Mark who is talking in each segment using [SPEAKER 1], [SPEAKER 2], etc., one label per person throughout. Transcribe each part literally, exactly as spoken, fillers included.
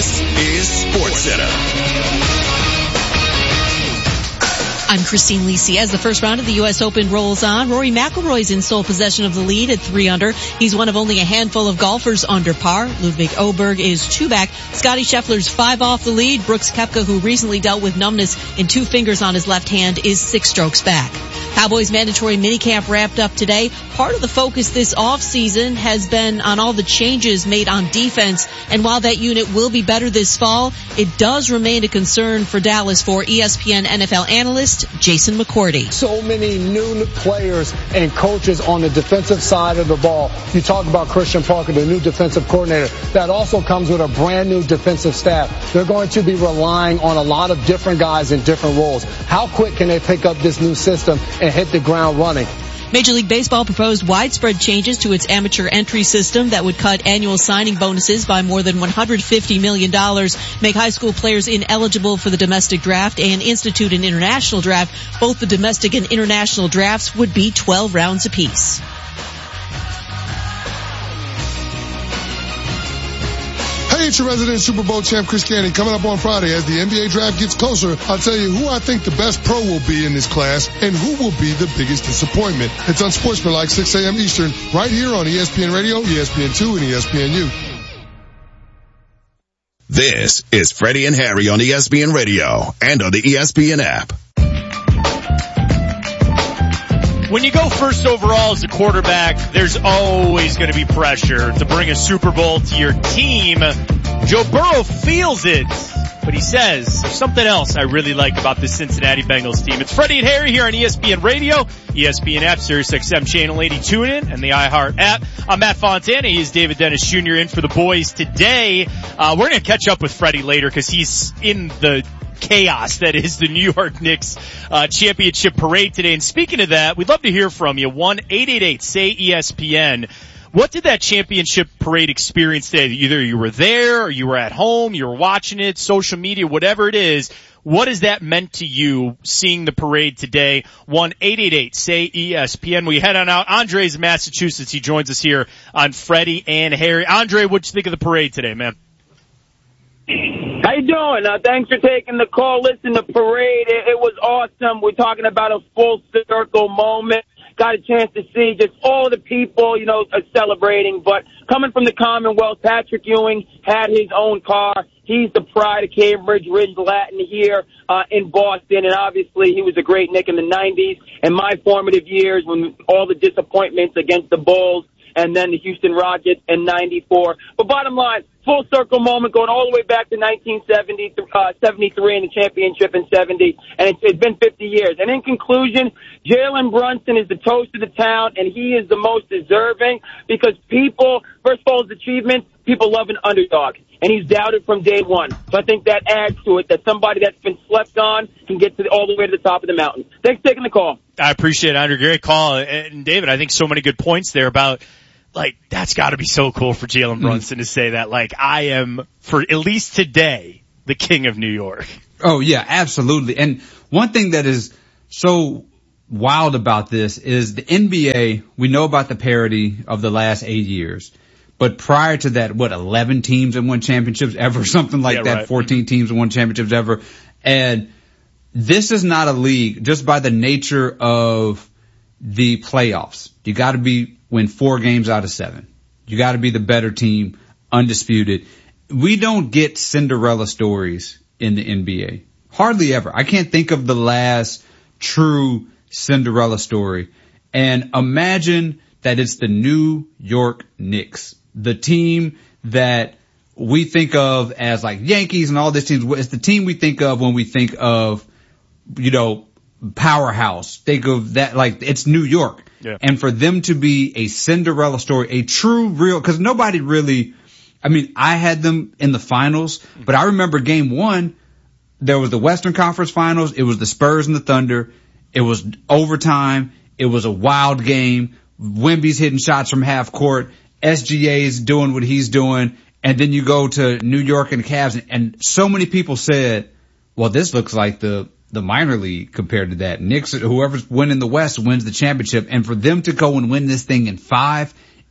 [SPEAKER 1] This is SportsCenter.
[SPEAKER 2] I'm Christine Lisi. As the first round of the U S Open rolls on, Rory McIlroy's in sole possession of the lead at three under. He's one of only a handful of golfers under par. Ludwig Åberg is two back. Scottie Scheffler's five off the lead. Brooks Koepka, who recently dealt with numbness in two fingers on his left hand, is six strokes back. Cowboys mandatory minicamp wrapped up today. Part of the focus this offseason has been on all the changes made on defense, and while that unit will be better this fall, it does remain a concern for Dallas for E S P N N F L analyst Jason McCourty.
[SPEAKER 3] So many new players and coaches on the defensive side of the ball. You talk about Christian Parker, the new defensive coordinator. That also comes with a brand new defensive staff. They're going to be relying on a lot of different guys in different roles. How quick can they pick up this new system and hit the ground running?
[SPEAKER 2] Major League Baseball proposed widespread changes to its amateur entry system that would cut annual signing bonuses by more than one hundred fifty million dollars, make high school players ineligible for the domestic draft, and institute an international draft. Both the domestic and international drafts would be twelve rounds apiece.
[SPEAKER 4] Hey, it's your resident Super Bowl champ, Chris Candy. Coming up on Friday, as the N B A draft gets closer, I'll tell you who I think the best pro will be in this class and who will be the biggest disappointment. It's Unsportsmanlike, six a.m. Eastern, right here on E S P N Radio, E S P N two, and E S P N U.
[SPEAKER 1] This is Freddie and Harry on E S P N Radio and on the E S P N app.
[SPEAKER 5] When you go first overall as a quarterback, there's always going to be pressure to bring a Super Bowl to your team. Joe Burrow feels it, but he says there's something else I really like about this Cincinnati Bengals team. It's Freddie and Harry here on E S P N Radio, E S P N app, Sirius X M Channel eighty, TuneIn, and the iHeart app. I'm Matt Fontana. He is David Dennis Junior in for the boys today. Uh, we're going to catch up with Freddie later because he's in the chaos that is the New York Knicks uh championship parade today. And speaking of that, we'd love to hear from you. one eight eight eight say E S P N. What did that championship parade experience today? Either you were there or you were at home, you were watching it, social media, whatever it is. What has that meant to you seeing the parade today? one eight eight eight say E S P N. We head on out. Andre's in Massachusetts. He joins us here on Freddie and Harry. Andre, what'd you think of the parade today, man?
[SPEAKER 6] How you doing? Uh, thanks for taking the call. Listen, the parade, it, it was awesome. We're talking about a full circle moment. Got a chance to see just all the people, you know, uh, celebrating. But coming from the Commonwealth, Patrick Ewing had his own car. He's the pride of Cambridge Ridge Latin here uh, in Boston. And obviously he was a great Knick in the nineties and my formative years when all the disappointments against the Bulls and then the Houston Rockets in ninety-four. But bottom line, full circle moment going all the way back to nineteen seventy, uh, seventy-three and the championship in seventy. And it's, it's been fifty years. And in conclusion, Jalen Brunson is the toast of the town, and he is the most deserving because people, first of all, his achievements, people love an underdog. And he's doubted from day one. So I think that adds to it, that somebody that's been slept on can get to the, all the way to the top of the mountain. Thanks for taking the call.
[SPEAKER 5] I appreciate it, Andrew. Great call. And David, I think so many good points there about, like, that's got to be so cool for Jalen Brunson mm. to say that. Like, I am, for at least today, the king of New York.
[SPEAKER 7] Oh, yeah, absolutely. And one thing that is so wild about this is the N B A, we know about the parity of the last eight years. But prior to that, what, eleven teams have won championships ever, something like yeah, that, right. fourteen teams have won championships ever. And this is not a league, just by the nature of the playoffs. You got to be win four games out of seven. You got to be the better team, undisputed. We don't get Cinderella stories in the N B A. Hardly ever. I can't think of the last true Cinderella story. And imagine that it's the New York Knicks, the team that we think of as like Yankees and all these teams. It's the team we think of when we think of, you know, powerhouse. Think of that, like it's New York. Yeah. And for them to be a Cinderella story, a true, real, because nobody really, I mean, I had them in the finals, but I remember game one, there was the Western Conference Finals. It was the Spurs and the Thunder. It was overtime. It was a wild game. Wemby's hitting shots from half court. S G A's doing what he's doing. And then you go to New York and the Cavs. And, and so many people said, well, this looks like the, the minor league compared to that. Knicks, whoever's winning the West wins the championship. And for them to go and win this thing in five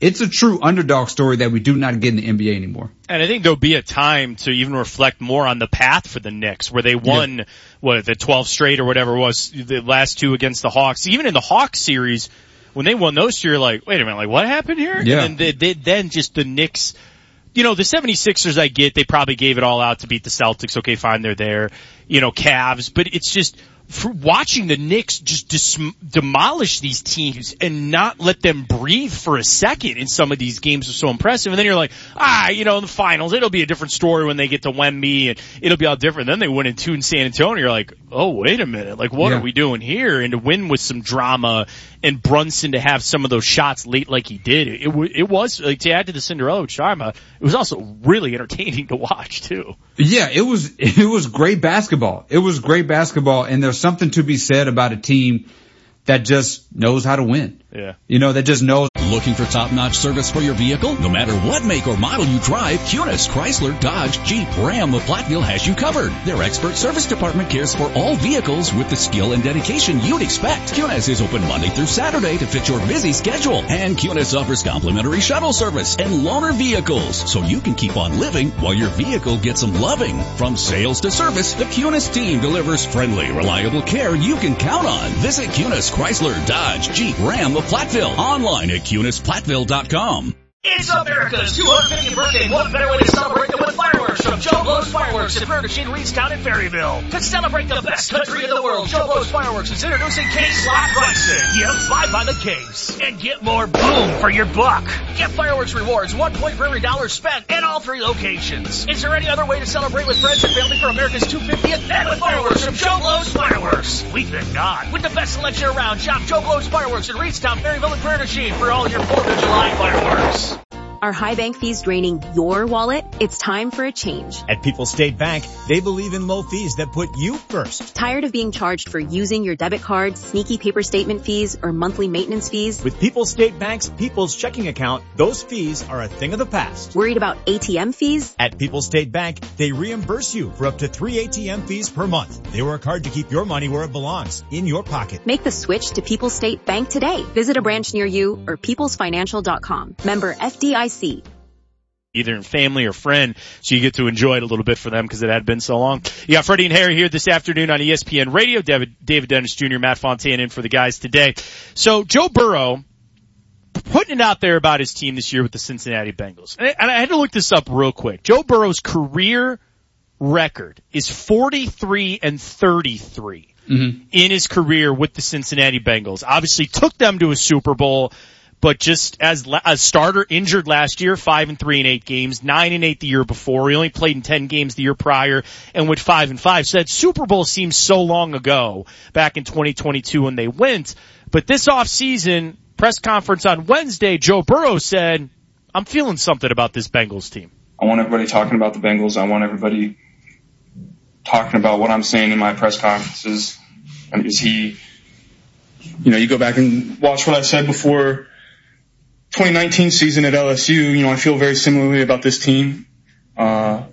[SPEAKER 7] it's a true underdog story that we do not get in the N B A anymore.
[SPEAKER 5] And I think there'll be a time to even reflect more on the path for the Knicks, where they won, yeah. what, the twelve straight or whatever it was, the last two against the Hawks. Even in the Hawks series, when they won those two, you're like, wait a minute, like what happened here?
[SPEAKER 7] Yeah.
[SPEAKER 5] And then, they, they, then just the Knicks, you know, the seventy-sixers I get, they probably gave it all out to beat the Celtics. Okay, fine, they're there. You know, Cavs, but it's just, for watching the Knicks just dis- demolish these teams and not let them breathe for a second in some of these games was so impressive. And then you're like, ah, you know, in the finals, it'll be a different story when they get to Wemby and it'll be all different. Then they win in two in San Antonio. You're like, oh, wait a minute. Like, what yeah. are we doing here? And to win with some drama and Brunson to have some of those shots late like he did, it, it, it was, like, to add to the Cinderella with Sharma, it was also really entertaining to watch too.
[SPEAKER 7] Yeah, it was, it was great basketball. It was great basketball, and there's something to be said about a team that just knows how to win.
[SPEAKER 5] Yeah.
[SPEAKER 7] You know, that just knows.
[SPEAKER 8] Looking for top-notch service for your vehicle? No matter what make or model you drive, Cunis, Chrysler, Dodge, Jeep, Ram, of Platteville has you covered. Their expert service department cares for all vehicles with the skill and dedication you'd expect. Cunis is open Monday through Saturday to fit your busy schedule. And Cunis offers complimentary shuttle service and loaner vehicles, so you can keep on living while your vehicle gets some loving. From sales to service, the Cunis team delivers friendly, reliable care you can count on. Visit Cunis, Chrysler, Dodge, Jeep, Ram of Platteville. Online at Cunis Platteville dot com.
[SPEAKER 9] It's America's two hundred fiftieth birthday. What better way to celebrate than with fireworks from Joe Blow's Fireworks in Ferguson, Reedstown, and Ferryville. To celebrate the best country in the world, Joe Blow's Fireworks is introducing K-Slot pricing. Yep, fly by the case and get more boom for your buck. Get fireworks rewards, one point for every dollar spent at all three locations. Is there any other way to celebrate with friends and family for America's two hundred fiftieth? And with fireworks from Joe Blow's Fireworks. We thank God. With the best selection around, shop Joe Blow's Fireworks in Reedstown, Ferryville, and Ferguson for all your fourth of July fireworks.
[SPEAKER 10] Are high bank fees draining your wallet? It's time for a change.
[SPEAKER 11] At People's State Bank, they believe in low fees that put you first.
[SPEAKER 10] Tired of being charged for using your debit card, sneaky paper statement fees, or monthly maintenance fees?
[SPEAKER 11] With People's State Bank's People's Checking Account, those fees are a thing of the past.
[SPEAKER 10] Worried about A T M fees?
[SPEAKER 11] At People's State Bank, they reimburse you for up to three A T M fees per month. They work hard to keep your money where it belongs, in your pocket.
[SPEAKER 10] Make the switch to People's State Bank today. Visit a branch near you or peoples financial dot com. Member F D I C.
[SPEAKER 5] Either in family or friend, so you get to enjoy it a little bit for them because it had been so long. You got Freddie and Harry here this afternoon on E S P N Radio. David, David Dennis Junior, Matt Fontaine in for the guys today. So Joe Burrow putting it out there about his team this year with the Cincinnati Bengals. And I, and I had to look this up real quick. Joe Burrow's career record is forty-three and thirty-three mm-hmm. in his career with the Cincinnati Bengals. Obviously took them to a Super Bowl. But just as a starter, injured last year, five and three in eight games, nine and eight the year before. He only played in ten games the year prior and went five and five. So that Super Bowl seems so long ago, back in twenty twenty-two when they went. But this offseason, press conference on Wednesday, Joe Burrow said, I'm feeling something about this Bengals team.
[SPEAKER 12] I want everybody talking about the Bengals. I want everybody talking about what I'm saying in my press conferences. And is he, you know, you go back and watch what I said before twenty nineteen season at L S U, you know, I feel very similarly about this team. Uh,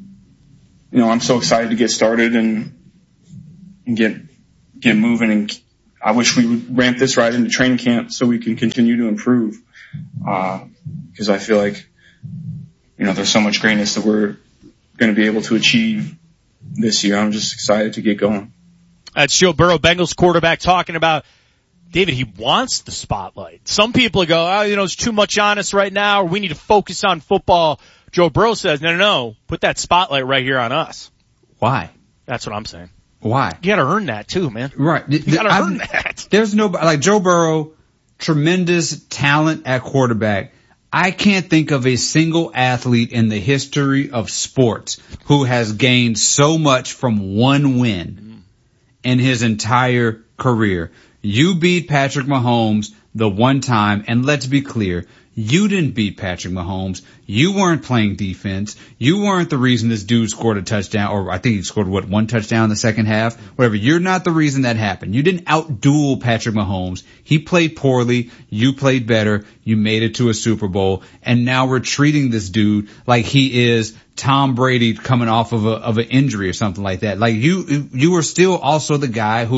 [SPEAKER 12] you know, I'm so excited to get started and, and get, get moving. And I wish we would ramp this right into training camp so we can continue to improve. Uh, cause I feel like, you know, there's so much greatness that we're going to be able to achieve this year. I'm just excited to get going.
[SPEAKER 5] That's Joe Burrow, Bengals quarterback, talking about, David, he wants the spotlight. Some people go, oh, you know, it's too much on us right now, or we need to focus on football. Joe Burrow says, no, no, no, put that spotlight right here on us.
[SPEAKER 7] Why?
[SPEAKER 5] That's what I'm saying.
[SPEAKER 7] Why?
[SPEAKER 5] You gotta earn that too, man.
[SPEAKER 7] Right.
[SPEAKER 5] You gotta
[SPEAKER 7] I,
[SPEAKER 5] earn that.
[SPEAKER 7] There's no, like Joe Burrow, tremendous talent at quarterback. I can't think of a single athlete in the history of sports who has gained so much from one win mm. in his entire career. You beat Patrick Mahomes the one time, and let's be clear, you didn't beat Patrick Mahomes. You weren't playing defense. You weren't the reason this dude scored a touchdown, or I think he scored, what, one touchdown in the second half? Whatever. You're not the reason that happened. You didn't outduel Patrick Mahomes. He played poorly. You played better. You made it to a Super Bowl. And now we're treating this dude like he is Tom Brady coming off of a, of an injury or something like that. Like you, you were still also the guy who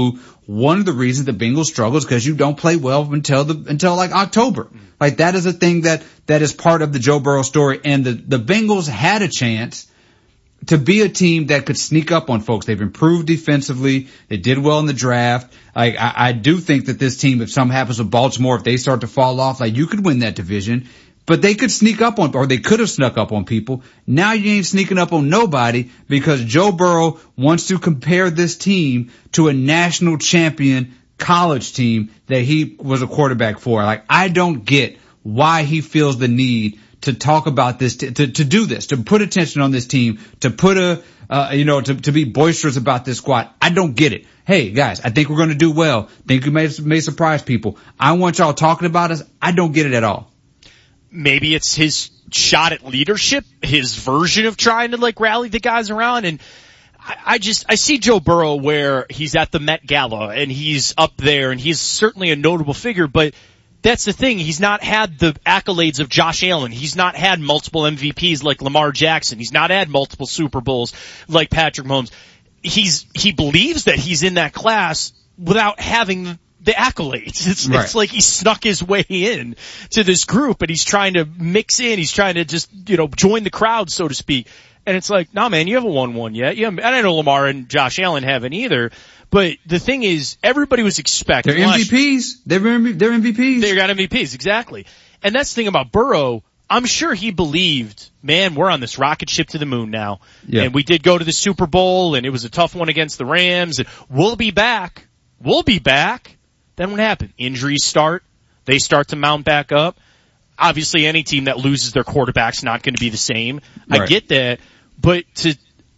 [SPEAKER 7] one of the reasons the Bengals struggle is because you don't play well until the, until like October. Like that is a thing that, that is part of the Joe Burrow story. And the, the Bengals had a chance to be a team that could sneak up on folks. They've improved defensively. They did well in the draft. Like I, I do think that this team, if something happens with Baltimore, if they start to fall off, like you could win that division. But they could sneak up on, or they could have snuck up on people. Now you ain't sneaking up on nobody because Joe Burrow wants to compare this team to a national champion college team that he was a quarterback for. Like, I don't get why he feels the need to talk about this, to, to, to do this, to put attention on this team, to put a, uh, you know, to, to be boisterous about this squad. I don't get it. Hey, guys, I think we're going to do well. Think we may, may surprise people. I want y'all talking about us. I don't get it at all.
[SPEAKER 5] Maybe it's his shot at leadership, his version of trying to like rally the guys around. And I, I just, I see Joe Burrow where he's at the Met Gala and he's up there and he's certainly a notable figure, but that's the thing. He's not had the accolades of Josh Allen. He's not had multiple M V Ps like Lamar Jackson. He's not had multiple Super Bowls like Patrick Mahomes. He's, he believes that he's in that class without having the accolades. It's, right. It's like he snuck his way in to this group and he's trying to mix in. He's trying to just, you know, join the crowd, so to speak. And it's like, nah, man, you haven't won one yet. You haven't, and I know Lamar and Josh Allen haven't either. But the thing is, everybody was expecting.
[SPEAKER 7] They're M V Ps. They're, they're M V Ps.
[SPEAKER 5] They got M V Ps, exactly. And that's the thing about Burrow. I'm sure he believed, man, we're on this rocket ship to the moon now. Yeah. And we did go to the Super Bowl and it was a tough one against the Rams and we'll be back. We'll be back. Then what happened? Injuries start. They start to mount back up. Obviously, any team that loses their quarterback's not going to be the same. Right. I get that. But to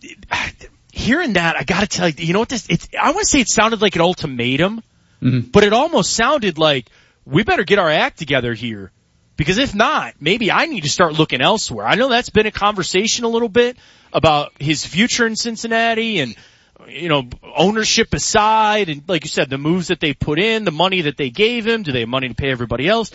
[SPEAKER 5] hearing that, I got to tell you, you know what this, it's, I want to say it sounded like an ultimatum, mm-hmm. but it almost sounded like we better get our act together here. Because if not, maybe I need to start looking elsewhere. I know that's been a conversation a little bit about his future in Cincinnati and, you know, ownership aside, and like you said, the moves that they put in, the money that they gave him, do they have money to pay everybody else?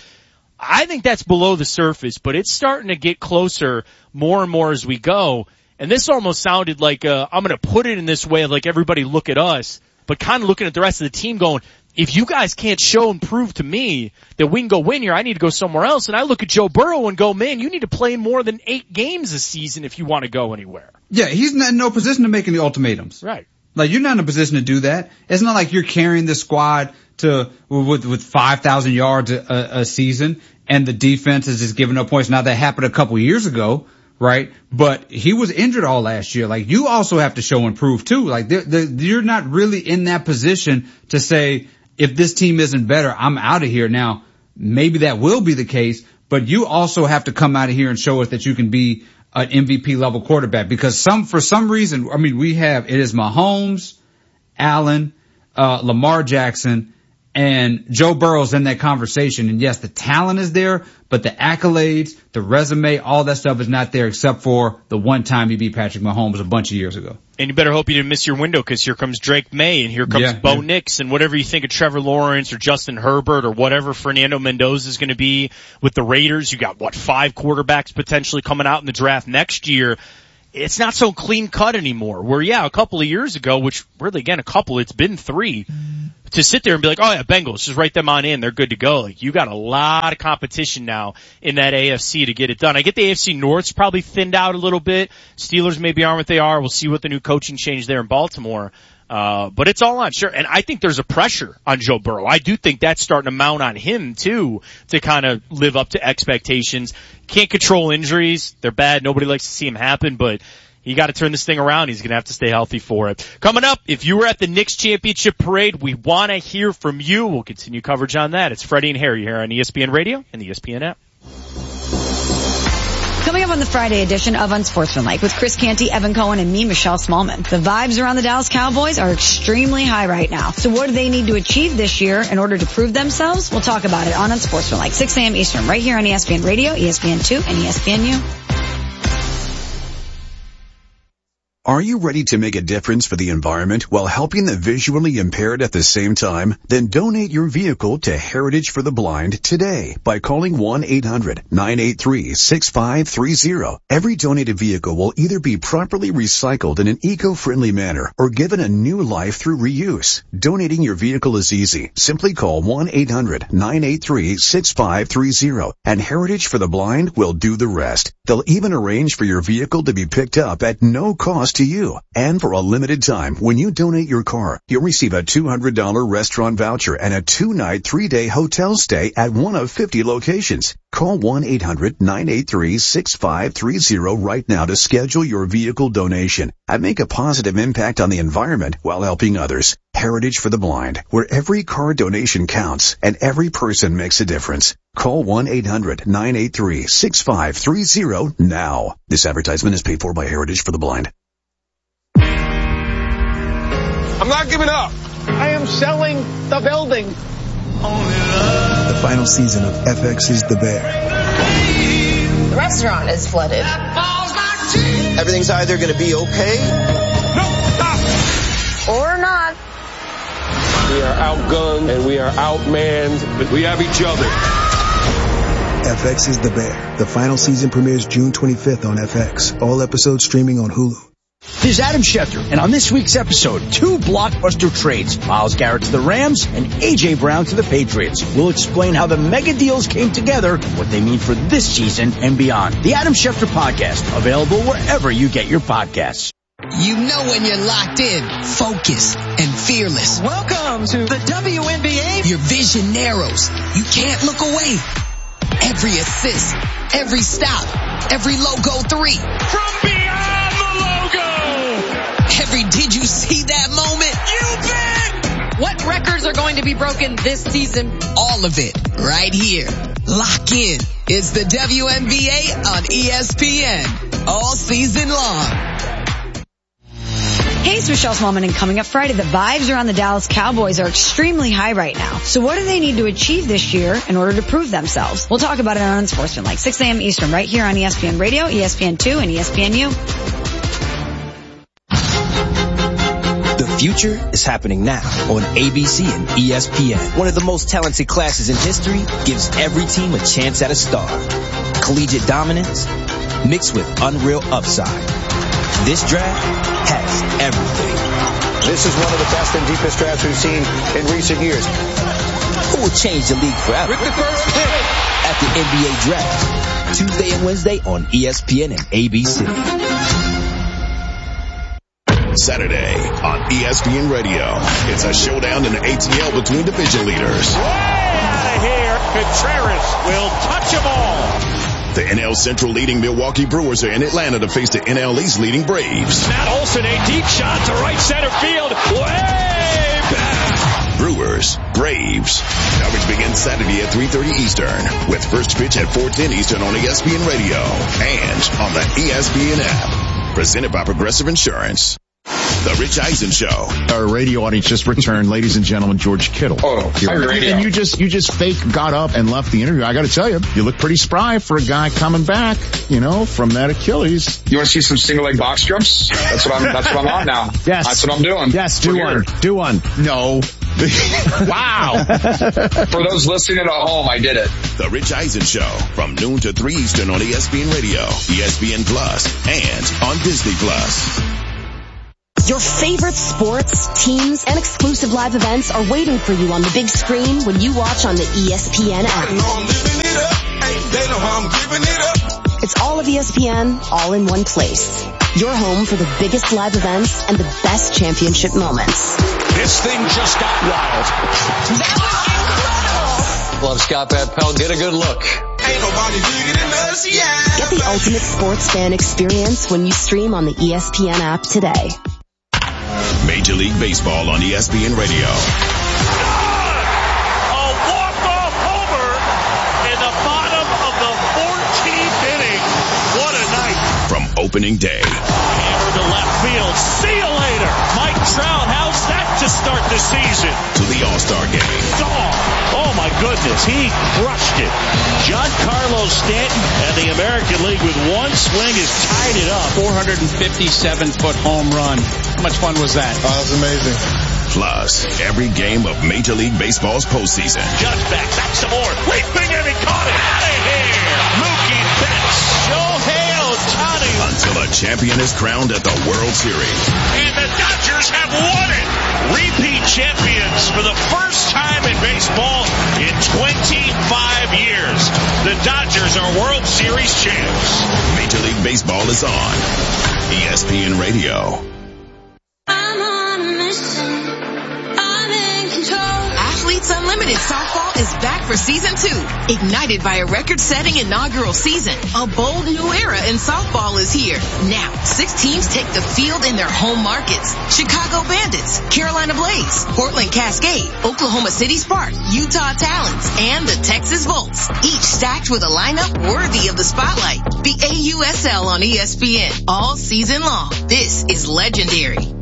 [SPEAKER 5] I think that's below the surface, but it's starting to get closer more and more as we go. And this almost sounded like, uh, I'm going to put it in this way of like everybody look at us, but kind of looking at the rest of the team going, if you guys can't show and prove to me that we can go win here, I need to go somewhere else. And I look at Joe Burrow and go, man, you need to play more than eight games a season if you want to go anywhere.
[SPEAKER 7] Yeah, he's not in no position to make any ultimatums.
[SPEAKER 5] Right.
[SPEAKER 7] Like, you're not in a position to do that. It's not like you're carrying the squad to, with, with five thousand yards a, a season and the defense is just giving up points. Now that happened a couple years ago, right? But he was injured all last year. Like, you also have to show and prove too. Like, they're, they're, you're not really in that position to say, if this team isn't better, I'm out of here. Now, maybe that will be the case, but you also have to come out of here and show us that you can be an M V P level quarterback, because some, for some reason, I mean, we have, it is Mahomes, Allen, uh, Lamar Jackson, and Joe Burrow's in that conversation. And yes, the talent is there, but the accolades, the resume, all that stuff is not there except for the one time he beat Patrick Mahomes a bunch of years ago.
[SPEAKER 5] And you better hope you didn't miss your window, because here comes Drake May and here comes yeah, Bo yeah. Nix and whatever you think of Trevor Lawrence or Justin Herbert or whatever Fernando Mendoza is going to be with the Raiders. You got, what, five quarterbacks potentially coming out in the draft next year. It's not so clean cut anymore. Where, yeah, a couple of years ago, which really, again, a couple, it's been three, to sit there and be like, oh yeah, Bengals, just write them on in, they're good to go. Like, you got a lot of competition now in that A F C to get it done. I get the A F C North's probably thinned out a little bit. Steelers maybe aren't what they are. We'll see what the new coaching change there in Baltimore. Uh, but it's all on, sure. And I think there's a pressure on Joe Burrow. I do think that's starting to mount on him too, to kind of live up to expectations. Can't control injuries. They're bad. Nobody likes to see them happen, but you got to turn this thing around. He's going to have to stay healthy for it. Coming up, if you were at the Knicks championship parade, we want to hear from you. We'll continue coverage on that. It's Freddie and Harry here on E S P N Radio and the E S P N app.
[SPEAKER 13] Coming up on the Friday edition of Unsportsmanlike with Chris Canty, Evan Cohen, and me, Michelle Smallman. The vibes around the Dallas Cowboys are extremely high right now. So what do they need to achieve this year in order to prove themselves? We'll talk about it on Unsportsmanlike, six a.m. Eastern, right here on E S P N Radio, E S P N two, and E S P N U.
[SPEAKER 14] Are you ready to make a difference for the environment while helping the visually impaired at the same time? Then donate your vehicle to Heritage for the Blind today by calling one eight hundred nine eight three six five three zero. Every donated vehicle will either be properly recycled in an eco-friendly manner or given a new life through reuse. Donating your vehicle is easy. Simply call one eight hundred nine eight three six five three zero and Heritage for the Blind will do the rest. They'll even arrange for your vehicle to be picked up at no cost to you. And for a limited time, when you donate your car, you'll receive a two hundred dollars restaurant voucher and a two-night, three-day hotel stay at one of fifty locations. Call one eight hundred nine eight three six five three zero right now to schedule your vehicle donation and make a positive impact on the environment while helping others. Heritage for the Blind, where every car donation counts and every person makes a difference. Call one eight hundred nine eight three six five three zero now. This advertisement is paid for by Heritage for the Blind.
[SPEAKER 15] I'm not giving up. I am selling the building.
[SPEAKER 16] The final season of F X's The Bear.
[SPEAKER 17] The restaurant is flooded.
[SPEAKER 18] Everything's either going to be okay.
[SPEAKER 15] No, stop.
[SPEAKER 17] Or not.
[SPEAKER 15] We are outgunned and we are outmanned, but we have each other.
[SPEAKER 16] F X's The Bear. The final season premieres June twenty-fifth on F X. All episodes streaming on Hulu.
[SPEAKER 19] This is Adam Schefter, and on this week's episode, two blockbuster trades, Myles Garrett to the Rams and A J. Brown to the Patriots. We'll explain how the mega deals came together, what they mean for this season and beyond. The Adam Schefter Podcast, available wherever you get your podcasts.
[SPEAKER 20] You know when you're locked in, focused, and fearless.
[SPEAKER 21] Welcome to the W N B A.
[SPEAKER 20] Your vision narrows. You can't look away. Every assist, every stop, every logo three.
[SPEAKER 9] From beyond the logo.
[SPEAKER 20] Every did you see that moment?
[SPEAKER 21] You bet.
[SPEAKER 20] What records are going to be broken this season? All of it right here. Lock in. It's the W N B A on E S P N all season long.
[SPEAKER 13] Hey, it's Michelle Smallman, and coming up Friday, the vibes around the Dallas Cowboys are extremely high right now. So what do they need to achieve this year in order to prove themselves? We'll talk about it on Unsportsmanlike, six a.m. Eastern, right here on E S P N Radio, E S P N two, and E S P N U.
[SPEAKER 22] The future is happening now on A B C and E S P N. One of the most talented classes in history gives every team a chance at a star. Collegiate dominance mixed with unreal upside. This draft has everything.
[SPEAKER 23] This is one of the best and deepest drafts we've seen in recent years.
[SPEAKER 22] Who will change the league forever?
[SPEAKER 15] With the first pick
[SPEAKER 22] at the N B A Draft, Tuesday and Wednesday on E S P N and A B C.
[SPEAKER 1] Saturday on E S P N Radio. It's a showdown in the A T L between division leaders.
[SPEAKER 9] Way out of here. Contreras will touch them all.
[SPEAKER 1] The N L Central leading Milwaukee Brewers are in Atlanta to face the N L East leading Braves.
[SPEAKER 9] Matt Olson, a deep shot to right center field. Way back.
[SPEAKER 1] Brewers, Braves. Coverage begins Saturday at three thirty Eastern with first pitch at four ten Eastern on E S P N Radio and on the E S P N app. Presented by Progressive Insurance. The Rich Eisen Show.
[SPEAKER 24] Our radio audience just returned, ladies and gentlemen, George Kittle.
[SPEAKER 25] Oh,
[SPEAKER 24] and you just you just fake got up and left the interview. I got to tell you, you look pretty spry for a guy coming back, you know, from that Achilles.
[SPEAKER 25] You want to see some single leg box jumps? That's what I'm. That's what I'm on now.
[SPEAKER 24] Yes,
[SPEAKER 25] that's what I'm doing.
[SPEAKER 24] Yes, do
[SPEAKER 25] We're
[SPEAKER 24] one.
[SPEAKER 25] Here.
[SPEAKER 24] Do one. No. Wow.
[SPEAKER 25] For those listening at home, I did it.
[SPEAKER 1] The Rich Eisen Show from noon to three Eastern on E S P N Radio, E S P N Plus, and on Disney Plus.
[SPEAKER 26] Your favorite sports, teams, and exclusive live events are waiting for you on the big screen when you watch on the E S P N app. It's all of E S P N, all in one place. Your home for the biggest live events and the best championship moments.
[SPEAKER 9] This thing just got wild.
[SPEAKER 26] That was incredible!
[SPEAKER 27] Love Scott Van Pelt. Get a good look.
[SPEAKER 26] Ain't nobody bigger than us, yeah. Get the ultimate sports fan experience when you stream on the E S P N app today.
[SPEAKER 1] Major League Baseball on E S P N Radio.
[SPEAKER 9] A walk-off homer in the bottom of the fourteenth inning. What a night.
[SPEAKER 1] From opening day.
[SPEAKER 9] Hammer to left field. See you later. Mike Trout, how's that to start the season?
[SPEAKER 1] To the All-Star game.
[SPEAKER 9] Oh, oh my goodness, he crushed it. Giancarlo Stanton and the American League with one swing has tied it up.
[SPEAKER 2] four hundred fifty-seven foot home run. How much fun was that?
[SPEAKER 3] Oh, that was amazing.
[SPEAKER 1] Plus, every game of Major League Baseball's postseason.
[SPEAKER 9] Judge back, back some more. Leaping and he caught it. Out of here. Mookie Betts. Shohei Ohtani.
[SPEAKER 1] Until a champion is crowned at the World Series.
[SPEAKER 9] And the Dodgers have won it. Repeat champions for the first time in baseball in twenty-five years. The Dodgers are World Series champs.
[SPEAKER 1] Major League Baseball is on E S P N Radio.
[SPEAKER 20] Athletes Unlimited Softball is back for season two. Ignited by a record-setting inaugural season, a bold new era in softball is here. Now, six teams take the field in their home markets. Chicago Bandits, Carolina Blaze, Portland Cascade, Oklahoma City Spark, Utah Talons, and the Texas Volts. Each stacked with a lineup worthy of the spotlight. The A U S L on E S P N all season long. This is legendary.